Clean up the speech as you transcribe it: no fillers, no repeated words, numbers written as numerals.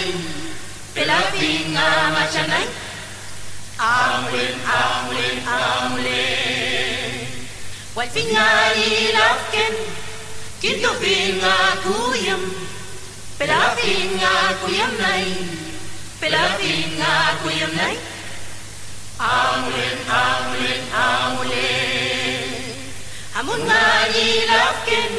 pela finga machanai amule wal finga ilafken kinto finga kuyam pela finga kuyam nai pela finga kuyam nai amule amun nga ilafken